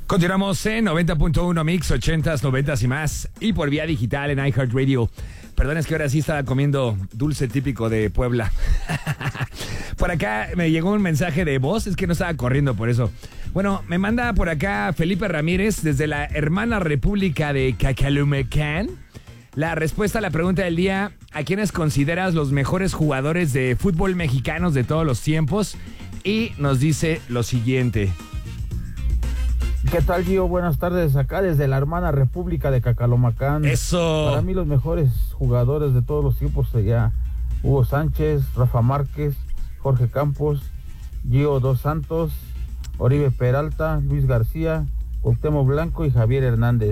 Continuamos en 90.1 Mix, 80s, 90s y más. Y por vía digital en iHeartRadio. Perdón, es que ahora sí estaba comiendo dulce típico de Puebla. Por acá me llegó un mensaje de voz, es que no estaba corriendo por eso. Bueno, me manda por acá Felipe Ramírez desde la hermana república de Cacalumecán. La respuesta a la pregunta del día: ¿a quiénes consideras los mejores jugadores de fútbol mexicanos de todos los tiempos? Y nos dice lo siguiente. ¿Qué tal, Gio? Buenas tardes, acá desde la hermana república de Cacalomacán. ¡Eso! Para mí los mejores jugadores de todos los tiempos serían Hugo Sánchez, Rafa Márquez, Jorge Campos, Gio Dos Santos, Oribe Peralta, Luis García, Cuauhtémoc Blanco y Javier Hernández.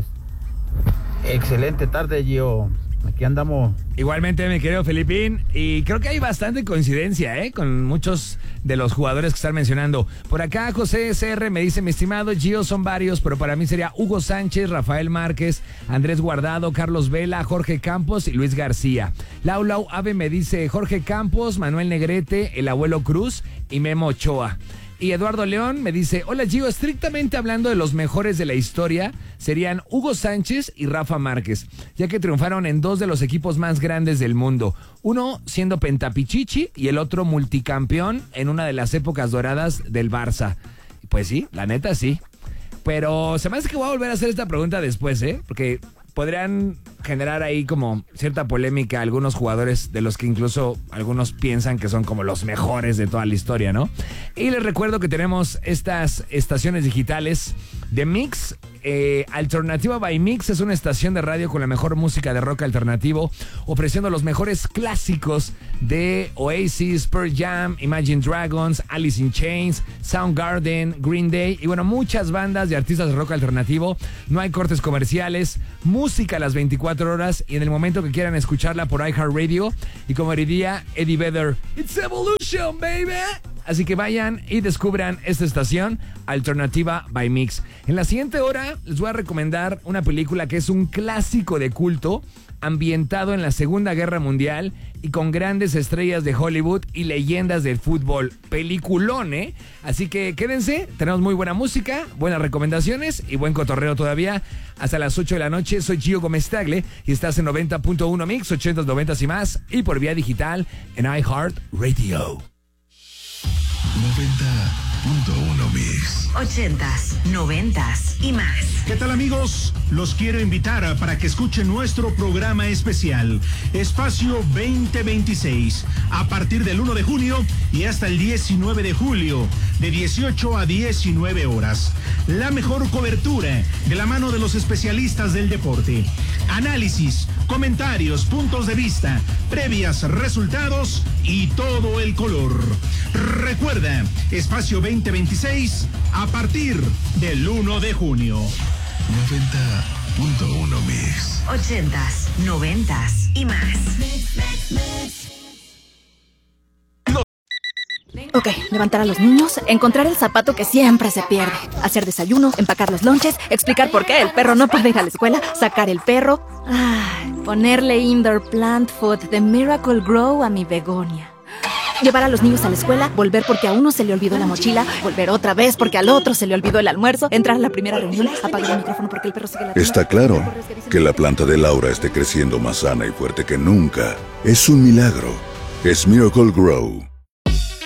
Excelente tarde, Gio. Aquí andamos. Igualmente, mi querido Felipín, y creo que hay bastante coincidencia, con muchos de los jugadores que están mencionando. Por acá, José SR me dice: mi estimado Gio, son varios, pero para mí sería Hugo Sánchez, Rafael Márquez, Andrés Guardado, Carlos Vela, Jorge Campos y Luis García. Lau Ave me dice Jorge Campos, Manuel Negrete, el Abuelo Cruz y Memo Ochoa. Y Eduardo León me dice: hola Gio, estrictamente hablando de los mejores de la historia, serían Hugo Sánchez y Rafa Márquez, ya que triunfaron en dos de los equipos más grandes del mundo, uno siendo pentapichichi y el otro multicampeón en una de las épocas doradas del Barça. Pues sí, la neta sí. Pero se me hace que voy a volver a hacer esta pregunta después, porque podrían generar ahí como cierta polémica algunos jugadores de los que incluso algunos piensan que son como los mejores de toda la historia, ¿no? Y les recuerdo que tenemos estas estaciones digitales de Mix. Alternativa by Mix es una estación de radio con la mejor música de rock alternativo, ofreciendo los mejores clásicos de Oasis, Pearl Jam, Imagine Dragons, Alice in Chains, Soundgarden, Green Day y bueno, muchas bandas de artistas de rock alternativo. No hay cortes comerciales, música a las 24 horas y en el momento que quieran escucharla por iHeartRadio. Y como diría Eddie Vedder, It's Evolution, baby. Así que vayan y descubran esta estación, Alternativa by Mix. En la siguiente hora les voy a recomendar una película que es un clásico de culto, ambientado en la Segunda Guerra Mundial y con grandes estrellas de Hollywood y leyendas del fútbol. Peliculón, Así que quédense, tenemos muy buena música, buenas recomendaciones y buen cotorreo todavía. Hasta las 8 de la noche, soy Gio Gómez Tagle y estás en 90.1 Mix, 80s, 90s y más, y por vía digital en iHeartRadio. 90.1 Mix. 80s, 90s y más. ¿Qué tal, amigos? Los quiero invitar para que escuchen nuestro programa especial, Espacio 2026, a partir del 1 de junio y hasta el 19 de julio, de 18 a 19 horas. La mejor cobertura de la mano de los especialistas del deporte. Análisis, comentarios, puntos de vista, previas, resultados y todo el color. Recuerda, Espacio 2026 a partir del 1 de junio. 90.1 Mix. 80s, 90s y más. Ok, levantar a los niños, encontrar el zapato que siempre se pierde, hacer desayuno, empacar los lonches, explicar por qué el perro no puede ir a la escuela, sacar el perro, ponerle indoor plant food de Miracle Grow a mi begonia. Llevar a los niños a la escuela, volver porque a uno se le olvidó la mochila, volver otra vez porque al otro se le olvidó el almuerzo, entrar a la primera reunión, apagar el micrófono porque el perro sigue ladrando. Está claro que la planta de Laura esté creciendo más sana y fuerte que nunca. Es un milagro. Es Miracle Grow.